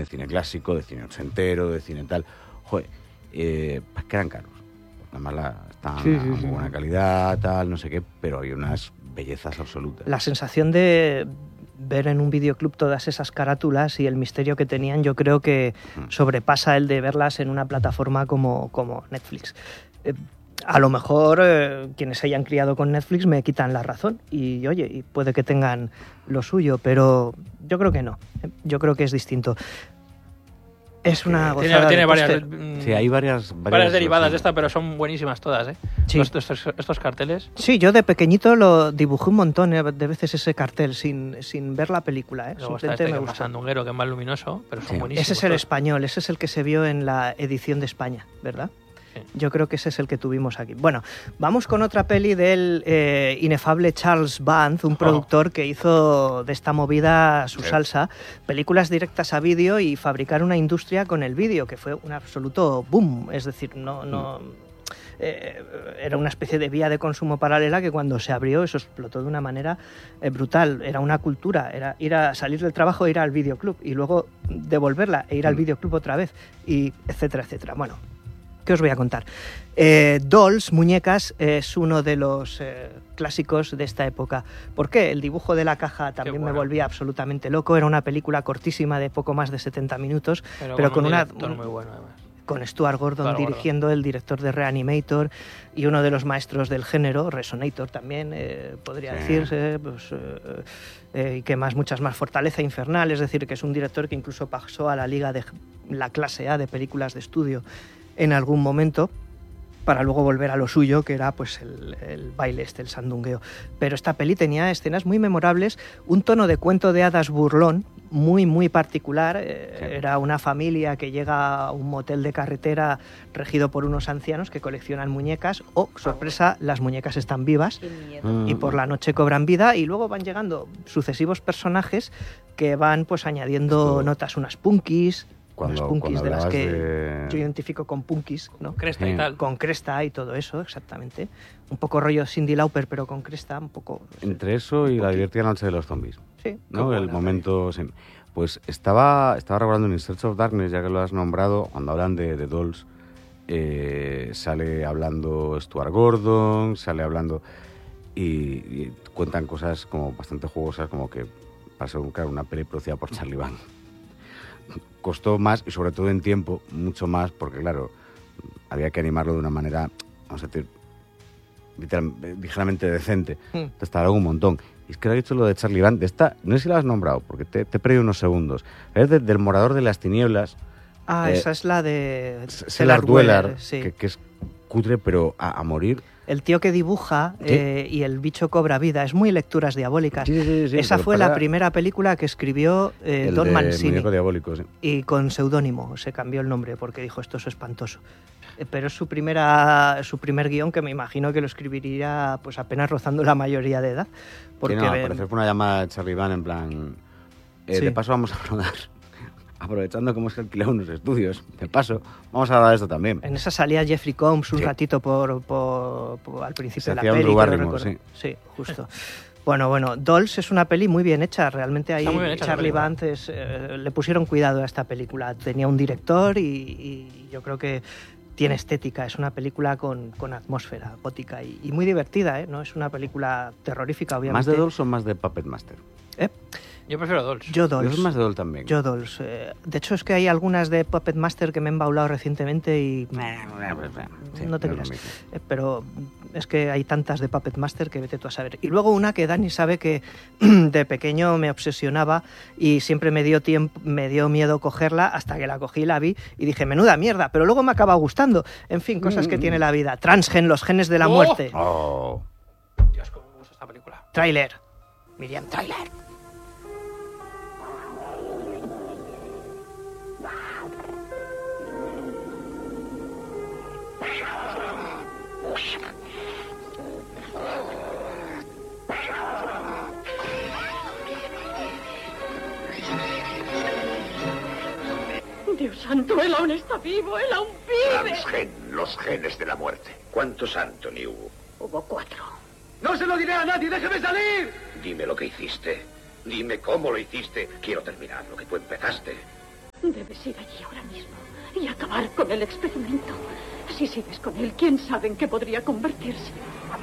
de cine clásico, de cine ochentero, de cine tal. Joder, pues que eran caros. Además están a muy buena calidad, tal, no sé qué, pero hay unas bellezas absolutas. La sensación de ver en un videoclub todas esas carátulas y el misterio que tenían, yo creo que sobrepasa el de verlas en una plataforma como Netflix. A lo mejor quienes se hayan criado con Netflix me quitan la razón y oye, y puede que tengan lo suyo, pero yo creo que no. Yo creo que es distinto. Es una gozada. Tiene varias, sí, hay varias derivadas de esta, pero son buenísimas todas, ¿eh? Sí. Estos carteles. Sí, yo de pequeñito lo dibujé un montón de veces ese cartel sin ver la película, ¿eh? Luego está este que es más sandunguero, que es más luminoso, pero son buenísimos. Ese es el español, ese es el que se vio en la edición de España, ¿verdad? Sí. Yo creo que ese es el que tuvimos aquí. Bueno, vamos con otra peli del inefable Charles Band, un productor que hizo de esta movida su salsa, películas directas a vídeo y fabricar una industria con el vídeo, que fue un absoluto boom. Es decir, era una especie de vía de consumo paralela que cuando se abrió eso explotó de una manera brutal. Era una cultura, era ir a salir del trabajo e ir al videoclub y luego devolverla e ir al videoclub otra vez, y etcétera, etcétera. Bueno, ¿qué os voy a contar? Dolls, muñecas, es uno de los clásicos de esta época. ¿Por qué? El dibujo de la caja también me volvía absolutamente loco. Era una película cortísima de poco más de 70 minutos, pero con una... muy bueno, además. Con Stuart Gordon dirigiendo, el director de Reanimator y uno de los maestros del género, Resonator también, podría decirse, pues, y que muchas más, Fortaleza Infernal, es decir, que es un director que incluso pasó a la liga de la clase A de películas de estudio en algún momento, para luego volver a lo suyo, que era pues el baile el sandungueo. Pero esta peli tenía escenas muy memorables, un tono de cuento de hadas burlón, muy, muy particular. Era una familia que llega a un motel de carretera regido por unos ancianos que coleccionan muñecas. Sorpresa, las muñecas están vivas y por la noche cobran vida, y luego van llegando sucesivos personajes que van pues añadiendo notas, unas punkis, de las que yo identifico con punkis, ¿no? Cresta y tal. Con cresta y todo eso, exactamente. Un poco rollo Cyndi Lauper, pero con cresta, un poco... Entre eso y La divertida noche de los zombies. Sí. ¿No? El momento... Sí. Pues estaba recordando en In Search of Darkness, ya que lo has nombrado, cuando hablan de Dolls, sale hablando Stuart Gordon, sale hablando... Y cuentan cosas como bastante jugosas, como que pasó una peli producida por Charlie Band. Costó más, y sobre todo en tiempo, mucho más, porque claro, había que animarlo de una manera, vamos a decir, ligeramente decente. Te tardaron un montón. Y es que lo he dicho lo de Charlie Band, de esta, no sé si la has nombrado, porque te he perdido unos segundos. Es del Morador de las Tinieblas. Esa es la de Sellard Dweller, sí. que es cutre, pero a morir. El tío que dibuja y el bicho cobra vida. Es muy Lecturas Diabólicas. Sí, esa fue la primera película que escribió Don Mancini. Muñeco Diabólico, sí. Y con seudónimo. Se cambió el nombre porque dijo, esto es espantoso. Pero es su primer guión, que me imagino que lo escribiría pues apenas rozando la mayoría de edad. Porque aparecer por una llamada de Charlie Band en plan... De paso vamos a rodar... Aprovechando cómo se alquilaron unos estudios, de paso, vamos a hablar de esto también. En esa salía Jeffrey Combs un ratito al principio de la peli. Sí, justo. Bueno, Dolls es una peli muy bien hecha, realmente ahí Charlie Band le pusieron cuidado a esta película. Tenía un director y yo creo que tiene estética, es una película con atmósfera gótica y muy divertida, ¿eh? No es una película terrorífica, obviamente. ¿Más de Dolls o más de Puppet Master? Yo prefiero Dolls. Yo Dolls. Yo soy más de Dolls también. Yo Dolls. De hecho, es que hay algunas de Puppet Master que me han embaulado recientemente y... no te creas. Pero es que hay tantas de Puppet Master que vete tú a saber. Y luego una que Dani sabe que de pequeño me obsesionaba y siempre me dio miedo cogerla, hasta que la cogí y la vi y dije, menuda mierda, pero luego me acaba gustando. En fin, cosas que tiene la vida. Transgen, los genes de la muerte. Dios, cómo me gusta esta película. Tráiler. Miriam, tráiler. Dios santo, él aún está vivo, él aún vive. Transgen, los genes de la muerte. ¿Cuántos Anthony hubo? Hubo 4. ¡No se lo diré a nadie! ¡Déjeme salir! Dime lo que hiciste. Dime cómo lo hiciste. Quiero terminar lo que tú empezaste. Debes ir allí ahora mismo y acabar con el experimento. Si sigues con él, quién sabe en qué podría convertirse.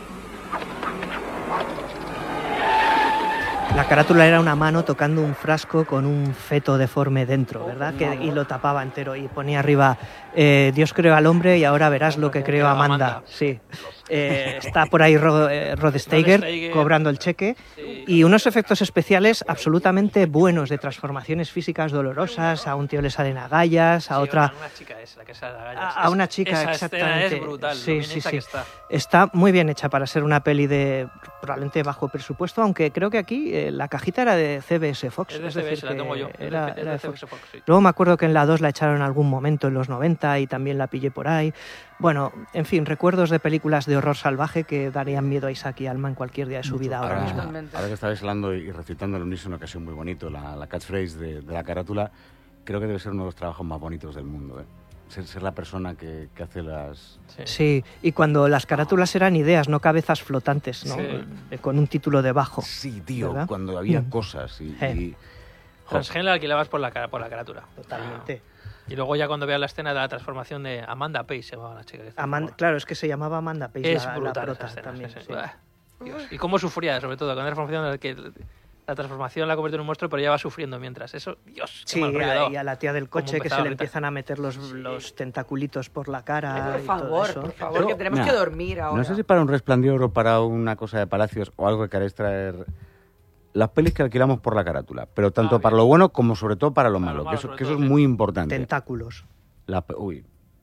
La carátula era una mano tocando un frasco con un feto deforme dentro, ¿verdad? Y lo tapaba entero y ponía arriba, Dios creó al hombre y ahora verás lo que creó Amanda. Sí. Está por ahí Rod Steiger cobrando el cheque y unos efectos especiales absolutamente buenos de transformaciones físicas dolorosas. A un tío le salen agallas, a otra... Una chica es la que sale agallas. A una chica, esa exactamente. Escena es brutal, sí, sí, sí. Que está. Está muy bien hecha para ser una peli de probablemente bajo presupuesto, aunque creo que aquí la cajita era de CBS Fox. Es de CBS, decir, la tengo yo. Era de de CBS Fox, sí. Luego me acuerdo que en la 2 la echaron en algún momento en los 90 y también la pillé por ahí. Bueno, en fin, recuerdos de películas de horror salvaje que darían miedo a Isaac y Alma en cualquier día de su vida ahora mismo. Ahora que estabais hablando y recitando al unísono, que ha sido muy bonito, la catchphrase de la carátula, creo que debe ser uno de los trabajos más bonitos del mundo, ¿eh? Ser la persona que hace las... Sí, y cuando las carátulas eran ideas, no cabezas flotantes, ¿no? Sí. Con un título debajo. Sí, tío, ¿verdad? cuando había cosas y Transgen la alquilabas por la carátula. Totalmente. Y luego ya cuando veas la escena de la transformación de Amanda Pace, se llamaba la chica. Claro, es que se llamaba Amanda Pace, es la brutal prota esa escena, también. sí. Sí. Dios. Y cómo sufría, sobre todo, con la transformación en la que la transformación la convierte en un monstruo, pero ella va sufriendo mientras. Eso, Dios, qué Sí, mal rollo daba. y a la tía del coche que se le empiezan a meter los tentaculitos por la cara. Por y todo favor, eso. por favor, que tenemos que dormir ahora. No sé si para un Resplandor o para una cosa de Palacios o algo que queréis traer las pelis que alquilamos por la carátula, pero tanto para lo bueno como sobre todo para lo malo, que eso es muy importante. Tentáculos. Uy.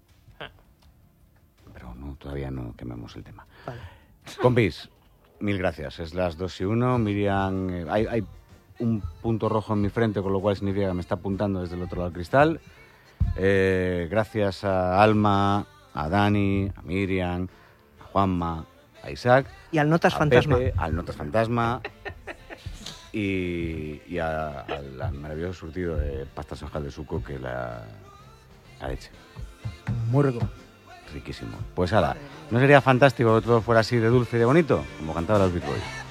Pero no, todavía no quememos el tema. Vale. Compis, mil gracias. Es las 2:01. Miriam, hay un punto rojo en mi frente, con lo cual significa que me está apuntando desde el otro lado del cristal. Gracias a Alma, a Dani, a Miriam, a Juanma, a Isaac. Y al Notas a Fantasma. Pepe, al Notas Fantasma. Y al maravilloso surtido de pastas hojas de suco que la leche. Muy rico. Riquísimo. Pues ahora, ¿no sería fantástico que todo fuera así de dulce y de bonito? Como cantaban los Beach Boys.